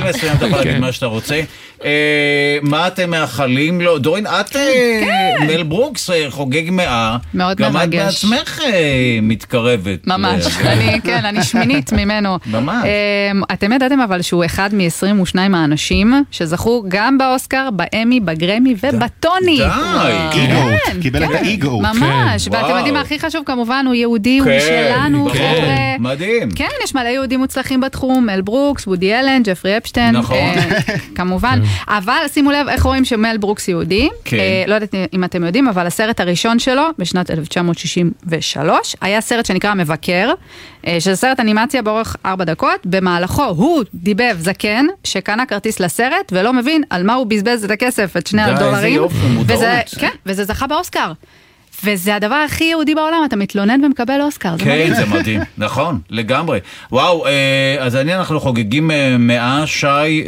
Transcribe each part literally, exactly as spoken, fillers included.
מסוים אתה יכול להגיד מה שאתה רוצה. מה אתם מאחלים לו? דורין, את מל ברוקס חוגג מאה. מאוד מרגש. גם את בעצמך מתקרבת. ממש. כן, אני שמינית ממנו. ממש. אתם ידעתם אבל שהוא אחד מ-עשרים ושניים האנשים שזכו גם באוסקר, באמי, בגרמי ובטוני. די. קיבל את האיגו. ממש. ואתם יודעים מה הכי חשוב כמובן, הוא יהודי, הוא שלנו. מדהים. כן, יש מלא יהודים מוצלחים בתחום, מל ברוקס, וודי אלן, ג'פרי אפשטיין. נכון. כמובן. אבל שימו לב איך רואים שמל ברוקס יהודי. לא יודעת אם אתם יודעים, אבל הסרט הראשון שלו, בשנת אלף תשע מאות שישים ושלוש, היה סרט שנקרא המבקר, שזה סרט אנימציה באורך ארבע דקות, במהלכו הוא דיבב זקן, שקנה כרטיס לסרט, ולא מבין על מה הוא בזבז את הכסף, את שני הדולרים. וזה, כן, וזה זכה באוסקר. וזה הדבר הכי יהודי בעולם, אתה מתלונן ומקבל אוסקר. כן, זה מדהים, נכון, לגמרי. וואו, אז אני, אנחנו חוגגים מאה, שי,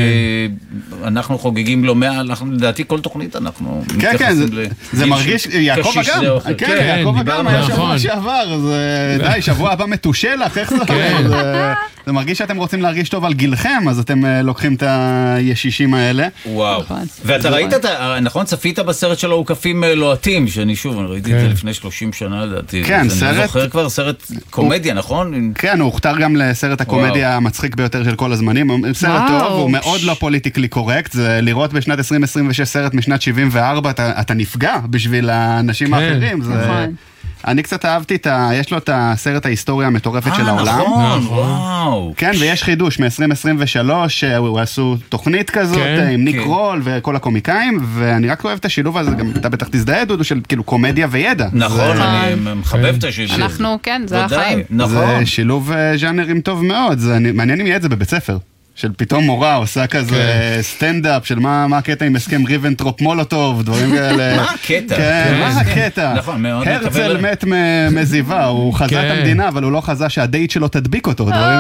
אנחנו חוגגים לו מאה, לדעתי כל תוכנית אנחנו מתייחסים ל... כן, כן, זה מרגיש, יעקב אגם, כן, יעקב אגם היה שבוע שעבר, די, שבוע הבא מתושלח, איך זה? זה מרגיש שאתם רוצים להרגיש טוב על גילכם, אז אתם לוקחים את הישישים האלה. וואו. ואתה ראית, נכון, צפית בסרט שלו עוקפים לוהטים, שאני שוב, אני ראיתי את זה לפני שלושים שנה, לדעתי. כן, סרט... אני זוכר כבר סרט קומדיה, נכון? כן, הוא הוכתר גם לסרט הקומדיה המצחיק ביותר של כל הזמנים. סרט טוב, הוא מאוד לא פוליטיקלי קורקט, זה לראות בשנת עשרים עשרים ושש סרט משנת שבעים וארבע, אתה נפגע בשביל האנשים האחרים. נכון. אני קצת אהבתי את ה... יש לו את הסרט ההיסטוריה המטורפת של העולם. נכון, וואו. כן, ויש חידוש, מ-עשרים עשרים ושלוש, הוא עשו תוכנית כזאת, עם ניק רול וכל הקומיקאים, ואני רק אוהב את השילוב הזה, גם אתה בטח תזדהה, דודו, של כאילו קומדיה וידע. נכון, אני מחבב את השילוב. אנחנו, כן, זה החיים. זה שילוב ז'אנרים טוב מאוד, מעניין אם יהיה את זה בבית ספר. של פתאום מורה עושה כזה סטנדאפ של מה הקטע עם הסכם ריבנטרופ מולוטוב, דברים כאלה. מה הקטע? כן, מה הקטע? נכון, מאוד. הרצל מת מזיבה, הוא חזה את המדינה, אבל הוא לא חזה שהדייט שלו תדביק אותו, דברים,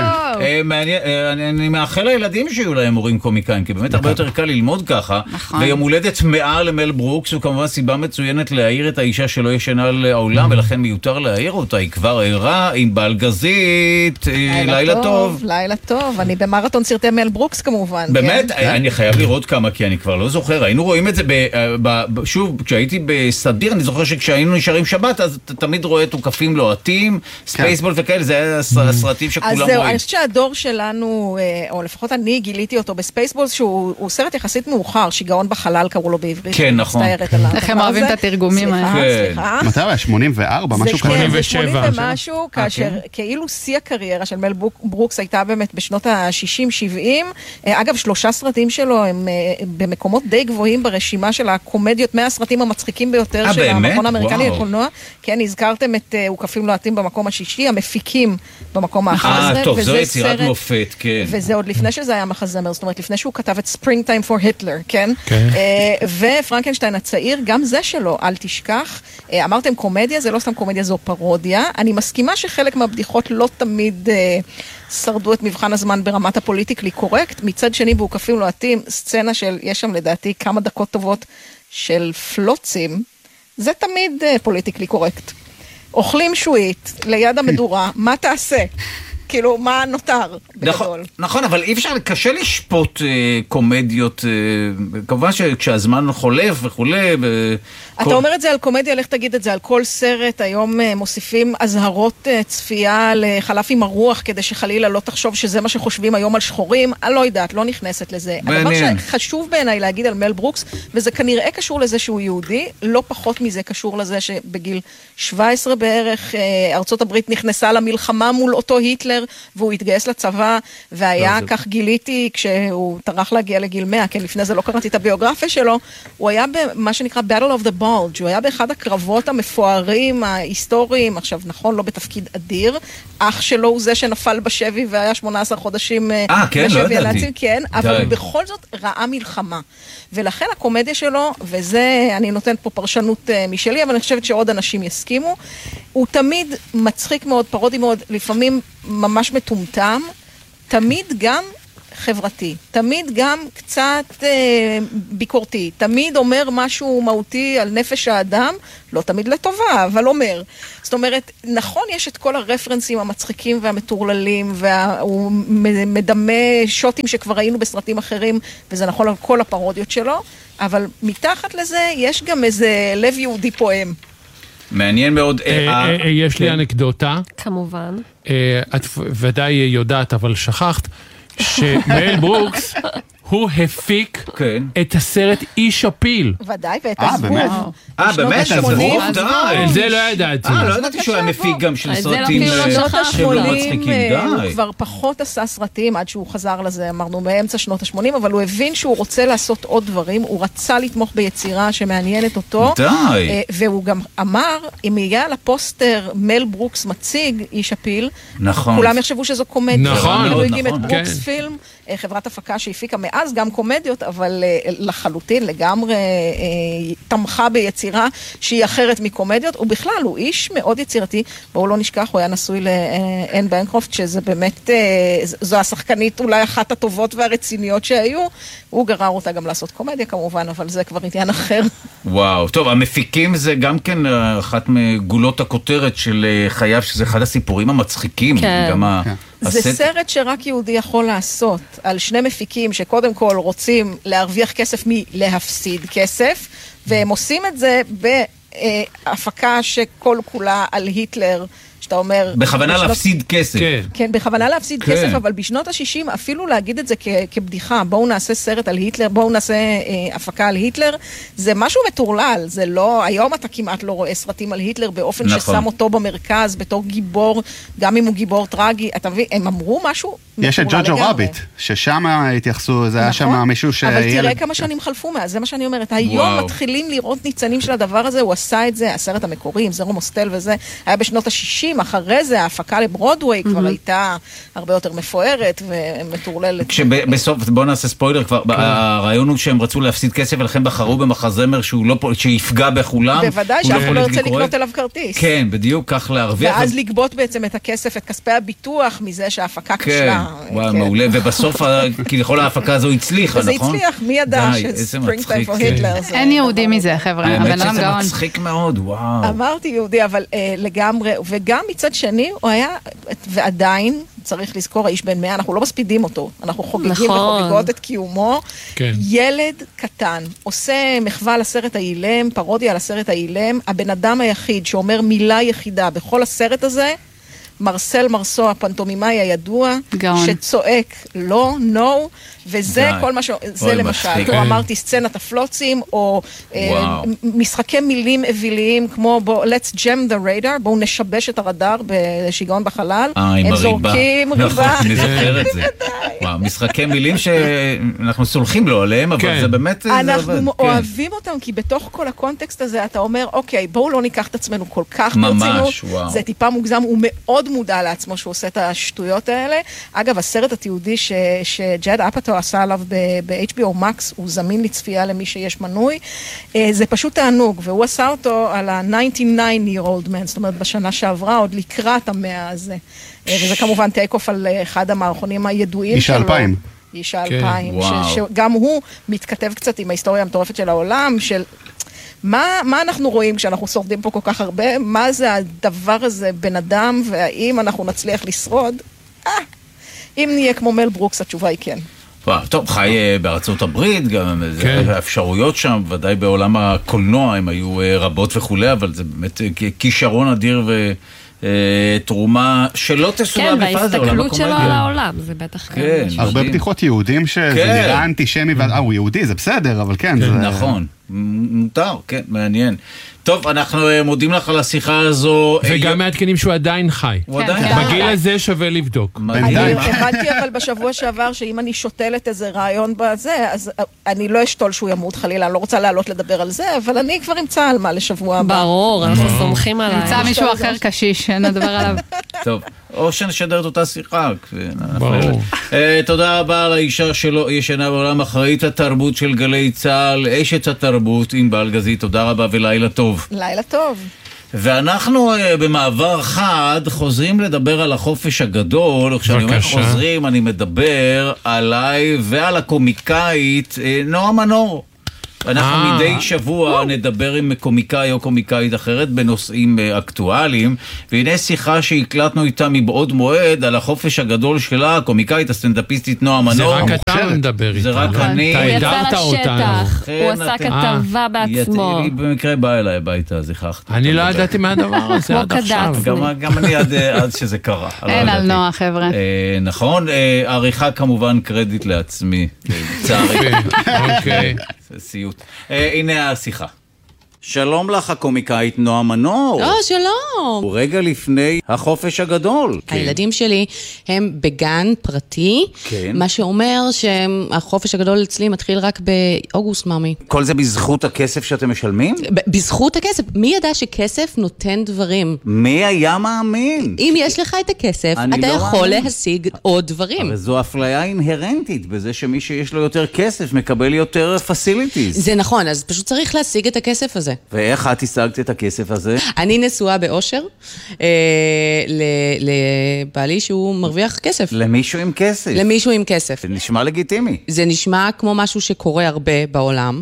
כן. אני מאחל לילדים שיהיו להם הורים קומיקאים, כי באמת הרבה יותר קל ללמוד ככה, ויום הולדת מאה למל ברוקס, הוא כמובן סיבה מצוינת להעיר את האישה שלא ישנה על העולם, ולכן מיותר להעיר אותה, היא כבר ערה עם בלגזית, לילה טוב. לילה טוב, אני במר מרתון סרטי מל ברוקס כמובן. באמת, אני חייב לראות כמה, כי אני כבר לא זוכר. היינו רואים את זה, שוב, כשהייתי בסדיר, אני זוכר שכשהיינו נשארים שבת, אז תמיד רואה תוקפים לוהטים, ספייסבול וכאלה, זה היה הסרטים שכולם רואים. אז זהו, אני חושבת שהדור שלנו, או לפחות אני גיליתי אותו בספייסבול, שהוא סרט יחסית מאוחר, שיגעון בחלל קראו לו בעברית. כן, נכון. איך הם אוהבים את התרגומים האלה. סליחה, מתי היה? שמונים וארבע, משהו כזה. שמונים ושבע. ומשהו, כאשר כאילו שיא הקריירה של מל ברוקס הייתה באמת בשנות ה-שישים שבעים. אגב, שלושה סרטים שלו הם במקומות די גבוהים ברשימה של הקומדיות, מאה הסרטים המצחיקים ביותר של המכון האמריקני לקולנוע. כן, הזכרתם את עוקפים לוהטים במקום השישי, המפיקים במקום ה-אחת עשרה. אה, טוב, זו יצירת מופת, כן. וזה עוד לפני שזה היה מחזמר, זאת אומרת, לפני שהוא כתב את Springtime for Hitler, כן? ופרנקנשטיין הצעיר, גם זה שלו, אל תשכח. אמרתם קומדיה, זה לא סתם קומדיה, זו פרודיה. אני מסכימה שחלק מהבדיחות לא תמיד שרדו את מבחן הזמן ברמת הפוליטיקלי קורקט. מצד שני, בעוקפים לוהטים, סצנה של, יש שם לדעתי כמה דקות טובות של פלוצים, זה תמיד פוליטיקלי קורקט. אוכלים שועית ליד המדורה, מה תעשה? כאילו, מה נותר בגדול? נכון, אבל אי אפשר, קשה לשפוט קומדיות, כמובן שכשהזמן חולף וכולי. אתה אומר את זה על קומדיה, לך תגיד את זה על כל סרט, היום מוסיפים הזהרות צפייה לחלף עם הרוח, כדי שחלילה לא תחשוב שזה מה שחושבים היום על שחורים, אני לא יודעת, לא נכנסת לזה. הדבר שחשוב בעיניי להגיד על מל ברוקס, וזה כנראה קשור לזה שהוא יהודי, לא פחות מזה קשור לזה שבגיל שבע עשרה בערך, ארצות הברית נכנסה למלחמה מול אותו היטלר, והוא התגייס לצבא, והיה כך גיליתי, כשהוא טרח להגיע לגיל מאה, כן, לפני זה לא קראתי את הביוגרפיה שלו, הוא היה במה שנקרא Battle of the Bulge, הוא היה באחד הקרבות המפוארים, ההיסטוריים, עכשיו נכון, לא בתפקיד אדיר, אח שלו הוא זה שנפל בשבי, והיה שמונה עשרה חודשים בשבי הנאצים, כן, אבל בכל זאת ראה מלחמה. ולכן הקומדיה שלו, וזה, אני נותנת פה פרשנות משלי, אבל אני חושבת שעוד אנשים יסכימו, הוא תמיד מצחיק מאוד, פרודי מאוד, לפעמים ממש מטומטם, תמיד גם חברתי, תמיד גם קצת אה, ביקורתי, תמיד אומר משהו מהותי על נפש האדם, לא תמיד לטובה, אבל אומר. זאת אומרת, נכון, יש את כל הרפרנסים המצחיקים והמטורללים, והוא מדמה שוטים שכבר ראינו בסרטים אחרים, וזה נכון על כל הפרודיות שלו, אבל מתחת לזה יש גם איזה לב יהודי פועם. מעניין מאוד. יש לי אנקדוטה. כמובן. את ודאי יודעת, אבל שכחת, שמל ברוקס הוא הפיק את הסרט איש הפיל. ודאי, ואת הזבוב. אה, באמת? הזבוב? די. זה לא ידעתי. אה, לא ידעתי שהוא היה מפיק גם של סרטים שנות ה-שמונים. הוא כבר פחות עשה סרטים עד שהוא חזר לזה, אמרנו, באמצע שנות ה-שמונים, אבל הוא הבין שהוא רוצה לעשות עוד דברים, הוא רצה לתמוך ביצירה שמעניינת אותו. די. והוא גם אמר, אם יהיה על הפוסטר מל ברוקס מציג איש הפיל, כולם יחשבו שזו קומדיה. נכון, הוא הקים את ברוקס פילם, חברת הפקה שהפיקה מאז גם קומדיות, אבל לחלוטין, לגמרי תמכה ביצירה שהיא אחרת מקומדיות, ובכלל הוא איש מאוד יצירתי, בואו לא נשכח, הוא היה נשוי לאן בנקרופט, שזה באמת, זו השחקנית אולי אחת הטובות והרציניות שהיו, הוא גרר אותה גם לעשות קומדיה כמובן, אבל זה כבר עניין אחר. וואו, טוב, המפיקים זה גם כן אחת מגולות הכותרת של חייו, שזה אחד הסיפורים המצחיקים, כן. גם ה... זה הסט... סרט שרק יהודי יכול לעשות, על שני מפיקים שקודם כל רוצים להרוויח כסף מלהפסיד כסף, והם עושים את זה בהפקה שכל כולה על היטלר, שאתה אומר... בכוונה בשנות... להפסיד כסף. כן. כן, בכוונה להפסיד כן. כסף, אבל בשנות ה-שישים אפילו להגיד את זה כ- כבדיחה, בואו נעשה סרט על היטלר, בואו נעשה אה, הפקה על היטלר, זה משהו מטורלל, זה לא, היום אתה כמעט לא רואה סרטים על היטלר באופן נכון. ששם אותו במרכז, בתור גיבור, גם אם הוא גיבור טרגי, אתה מבין, הם אמרו משהו מטורלל. יש את ג'וג'ו רביט, ששם התייחסו, זה היה נכון, שם מישהו ש... אבל תראה כמה שנים חלפו מאז, זה מה שאני אומרת, היום וואו. מתחילים לראות ניצנים של הדבר הזה, הוא עשה את זה, הסרט המקורי, עם זרו מוסטל וזה, היה בשנות ה-שישים, אחרי זה ההפקה לברודווי כבר הייתה הרבה יותר מפוארת ומטורללת. כשבסוף, בואו נעשה ספוילר כבר, הרעיון הוא שהם רצו להפסיד כסף ולכן בחרו במחזמר שיפגע בכולם. בוודאי, שאף לא ירצה לקנות אליו כרטיס. כן, בדיוק, כך להרוויח. ואז לגבות בעצם את הכסף, את כספי הביטוח מזה שההפקה כשלה. כן, וואו, מעולה, ובסוף כביכול ההפקה הזו הצליחה, נכון? זה הצליח, מי ידע שספרינג טיים פור היטלר. אין יהודי מזה, חבר'ה, האמת שזה מצחיק מאוד, וואו. אמרתי יהודי, אבל לגמרי, וגם מצד שני, הוא היה, ועדיין, צריך לזכור, האיש בן מאה, אנחנו לא מספידים אותו, אנחנו חוגגים וחוגגות את קיומו. ילד קטן, עושה מחווה לסרט האילם, פרודיה על הסרט האילם, הבן אדם היחיד שאומר מילה יחידה בכל הסרט הזה, מרסל מרסו, הפנטומימאי הידוע, גאון. שצועק לא, no, וזה די. כל מה ש... זה אוי, למשל, מצחיק. או אמרתי סצנת הפלוצים, או אה, משחקי מילים אוויליים, כמו בוא, let's jam the radar, בואו נשבש את הרדאר בשיגעון בחלל, אה, עם הם הריבה. זורקים ריבה. נכון, אני זוכר את זה. וואו, משחקי מילים שאנחנו סולחים לו עליהם, אבל כן. זה באמת... אנחנו זה אוהבים אותם, כי בתוך כל הקונטקסט הזה אתה אומר, אוקיי, בואו לא ניקח את עצמנו כל כך ממש, ברצינות, וואו. זה טיפה מוגזם, הוא מאוד מודע לעצמו שהוא עושה את השטויות האלה. אגב, הסרט התיעודי ש- שג'אד אפאטו עשה עליו ב-אייץ' בי או Max, הוא זמין לצפייה למי שיש מנוי, זה פשוט תענוג, והוא עשה אותו על ה-תשעים ותשע year old man, זאת אומרת, בשנה שעברה, עוד לקראת המאה הזה. וזה כמובן טייק אוף על אחד המערכונים הידועים איש שלו. האלפיים. איש האלפיים, וואו. ש- שגם הוא מתכתב קצת עם ההיסטוריה המטורפת של העולם, של מה, מה אנחנו רואים כשאנחנו שורדים פה כל כך הרבה, מה זה הדבר הזה בן אדם, והאם אנחנו נצליח לשרוד? אה, אם נהיה כמו מל ברוקס, התשובה היא כן. וואו, טוב, חי אה, בארצות הברית, גם כן. זה האפשרויות שם, ודאי בעולם הקולנוע הם היו אה, רבות וכולי, אבל זה באמת אה, כישרון אדיר ו... תרומה שלא תסורה כן, בפאזה, וההסתכלות שלו על העולם, זה בטח גם כן, משהו. הרבה בדיחות יהודים שזה כן. נראה אנטישמי, אה, הוא יהודי, זה בסדר, אבל כן, זה... נכון, מותר, כן, מעניין. טוב, אנחנו מודים לך על השיחה הזו. וגם מעדכנים שהוא עדיין חי. הוא עדיין חי. בגיל הזה שווה לבדוק. אני הבנתי אבל בשבוע שעבר שאם אני שותלת איזה רעיון בזה, אז אני לא אשתול שהוא ימות חלילה, אני לא רוצה לעלות לדבר על זה, אבל אני כבר אמצא על מה לשבוע הבא. ברור, אנחנו סומכים עליי. נמצא מישהו אחר קשיש, נדבר עליו. טוב, או שנשדר את אותה שיחה. ברור. תודה רבה על האישה שלו, ישנה בעולם, אחראית התרבות של גלי צהל, אשת התרבות, ענבל גזית, תודה רבה ולילה טוב. לילה טוב. ואנחנו במעבר חד חוזרים לדבר על החופש הגדול. כשאני אומר חוזרים, אני מדבר עליי ועל הקומיקאית נועה מנור. אנחנו מדי שבוע נדבר עם קומיקאי או קומיקאית אחרת בנושאים אקטואליים, והנה שיחה שהקלטנו איתה מבעוד מועד על החופש הגדול שלה, הקומיקאית הסטנדאפיסטית נועה מנור. זה רק אתה מדבר איתה. זה רק אני. הוא יצא לשטח, הוא עשה כתבה בעצמו. היא במקרה באה אליי הביתה, אז הכחתי. אני לא ידעתי מהדבר הזה עד עכשיו. גם אני עד שזה קרה. אין על נועה, חבר'ה. נכון, עריכה כמובן קרדיט לעצמי, לצערי. אוקיי. סיוט. הנה השיחה. שלום לך הקומיקאית נועה מנור. או, שלום. רגע לפני החופש הגדול. הילדים שלי הם בגן פרטי, מה שאומר שהחופש הגדול אצלי מתחיל רק באוגוסט, ממי. כל זה בזכות הכסף שאתם משלמים? בזכות הכסף. מי ידע שכסף נותן דברים? מי היה מאמין? אם יש לך את הכסף, אתה יכול להשיג עוד דברים. אבל זו אפליה אינהרנטית, בזה שמי שיש לו יותר כסף מקבל יותר פסיליטיז. זה נכון, אז פשוט צריך להשיג את הכסף הזה. ואיך את השגת את הכסף הזה? אני נשואה באושר אה, לבעלי שהוא מרוויח כסף. למישהו עם כסף? למישהו עם כסף. זה נשמע לגיטימי. זה נשמע כמו משהו שקורה הרבה בעולם.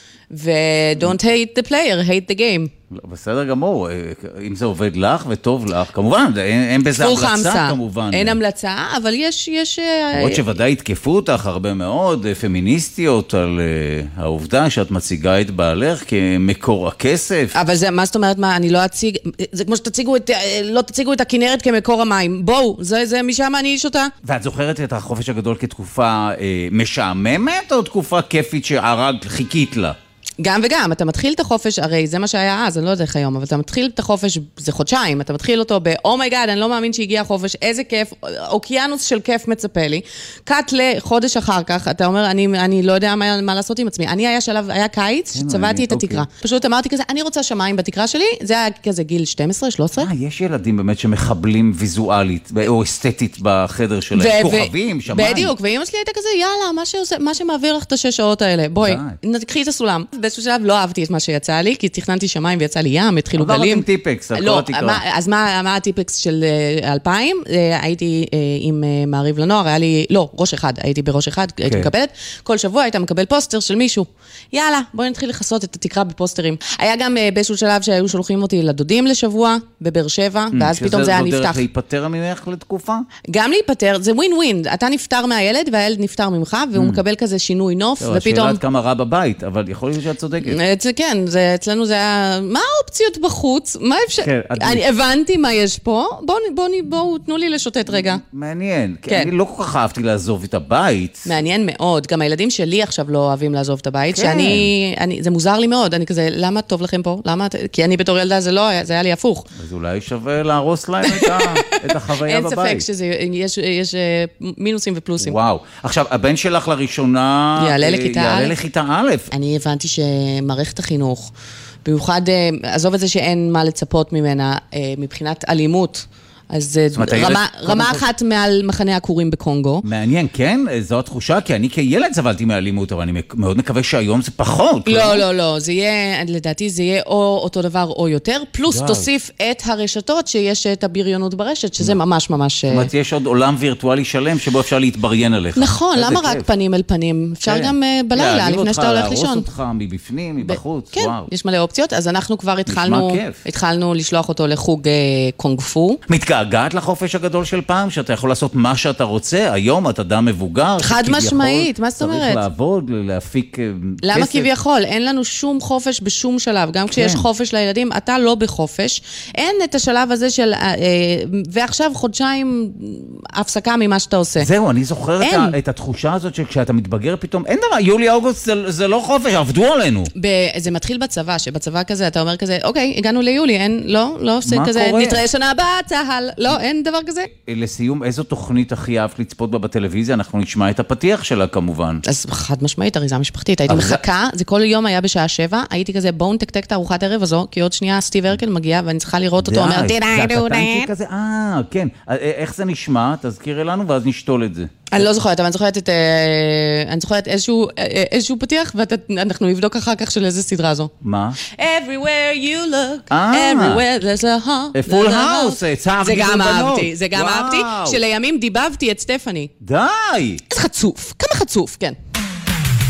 ו-don't hate the player, hate the game. לא, בסדר גמור, אם זה עובד לך וטוב לך, כמובן, אין, אין בזה המלצה חמסה. כמובן. אין המלצה, אבל יש... יש למרות שוודאי התקפו אותך הרבה מאוד, פמיניסטיות, על uh, העובדה שאת מציגה את בעלך כמקור הכסף. אבל זה, מה זאת אומרת, מה, אני לא אציג, זה כמו שתציגו את, לא תציגו את הכנרת כמקור המים. בואו, זה, זה משם אני איש אותה. ואת זוכרת את החופש הגדול כתקופה אה, משעממת, או תקופה כיפית שהרג חיכית לה? גם וגם, אתה מתחיל את החופש, הרי זה מה שהיה אז, אני לא יודע איך היום, אבל אתה מתחיל את החופש, זה חודשיים, אתה מתחיל אותו ב-אומייגאד, אני לא מאמין שהגיע החופש, איזה כיף, אוקיינוס של כיף מצפה לי, קאט לחודש אחר כך, אתה אומר, אני, אני לא יודע מה, מה לעשות עם עצמי, אני היה שלב, היה קיץ, שצבעתי את התקרה, פשוט אמרתי כזה, אני רוצה שמיים בתקרה שלי, זה היה כזה גיל שתים עשרה שלוש עשרה. אה, יש ילדים באמת שמחבלים ויזואלית, או אסתטית בחדר שלהם, כוכבים, שמיים. בדיוק, ואמא שלי הייתה כזה, יאללה, מה שעושה, מה שמעביר לך את השש שעות האלה, בואי, נקחי את הסולם. באיזשהו שלב לא אהבתי את מה שיצא לי, כי תכננתי שמיים ויצא לי ים, התחילו גלים. עברתם טיפקס, על כל התקרה. אז מה הטיפקס של אלפיים? הייתי עם מעריב לנוער, היה לי, לא, ראש אחד, הייתי בראש אחד, הייתי מקבלת. כל שבוע היית מקבל פוסטר של מישהו. יאללה, בואי נתחיל לחסות את התקרה בפוסטרים. היה גם באיזשהו שלב שהיו שולחים אותי לדודים לשבוע, בבאר שבע, ואז פתאום זה היה נפתח. שזה דרך להיפטר ממך לתקופה? גם להיפטר, זה ווין ווין. אתה נפטר מהילד, והילד נפטר ממך, והוא מקבל כזה שינוי נוף, ופתאום... השאלה עד כמה רע בבית, אבל יכול להיות שאת צודקת. כן, זה, אצלנו זה היה, מה האופציות בחוץ? מה אפשר? כן, אני הבנתי מה יש פה, בואו בוא, בוא, תנו לי לשוטט רגע. מעניין, כן. אני לא כל כך אהבתי לעזוב את הבית. מעניין מאוד, גם הילדים שלי עכשיו לא אוהבים לעזוב את הבית, כן. שאני, אני, זה מוזר לי מאוד, אני כזה, למה טוב לכם פה? למה? כי אני בתור ילדה זה לא, זה היה לי הפוך. אז אולי שווה להרוס להם את, ה, את החוויה בבית. אין ספק שיש יש מינוסים ופלוסים. וואו, עכשיו, הבן שלך לראשונה... יעלה לכיתה א'. יעלה לכיתה א'. אני הבנתי שמערכת החינוך, במיוחד, עזוב את זה שאין מה לצפות ממנה, מבחינת אלימות, אז רמה, רמה אחת מעל מחנה הכורים בקונגו. מעניין, כן? זו התחושה, כי אני כילד סבלתי מאלימות, אבל אני מאוד מקווה שהיום זה פחות. לא, לא, לא, זה יהיה, לדעתי זה יהיה או אותו דבר או יותר, פלוס תוסיף את הרשתות שיש את הבריונות ברשת, שזה ממש ממש... זאת אומרת, יש עוד עולם וירטואלי שלם שבו אפשר להתבריין עליך. נכון, למה רק פנים אל פנים? אפשר גם בלילה, לפני שאתה הולך לישון. להרוס אותך מבפנים, מבחוץ, כן, יש מלא אופציות, אז אנחנו כבר התחלנו לשלוח אותו לחוג קונג פו. מתגעגעת לחופש הגדול של פעם, שאתה יכול לעשות מה שאתה רוצה, היום אתה אדם מבוגר. חד משמעית, מה זאת אומרת? צריך לעבוד, להפיק כסף. למה כביכול? אין לנו שום חופש בשום שלב, גם כשיש חופש לילדים, אתה לא בחופש, אין את השלב הזה של, ועכשיו חודשיים הפסקה ממה שאתה עושה. זהו, אני זוכר את התחושה הזאת שכשאתה מתבגר פתאום, אין דבר, יולי אוגוסט זה לא חופש, עבדו עלינו. זה מתחיל בצבא, שבצבא כזה, אתה אומר כזה, אוקיי, הגענו ליולי, אין, לא, לא עושה כזה, נתראה שנה הבאה, צהל, לא, אין דבר כזה. לסיום, איזו תוכנית הכי אהבת לצפות בה בטלוויזיה? אנחנו נשמע את הפתיח שלה כמובן. אז חד משמעית, אריזה משפחתית. הייתי מחכה, זה כל יום היה בשעה שבע, הייתי כזה, בואו נתקתק את ארוחת ערב הזו, כי עוד שנייה סטיב הרקל מגיע, ואני צריכה לראות אותו, אומר, אה, כן. איך זה נשמע? תזכירי לנו, ואז נשתול את זה. אני לא זוכרת, אבל אני זוכרת את... אני זוכרת איזשהו פתיח, ואנחנו נבדוק אחר כך של איזה סדרה זו. מה? Everywhere you look, everywhere there's a house. A full house, זה גם אהבתי, זה גם אהבתי, שלימים דיבבתי את סטפני. די! איזה חצוף, כמה חצוף, כן.